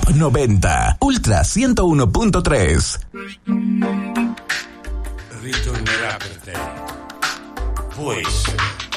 Top 90, Ultra 101.3. Ritornerà per te. Può essere.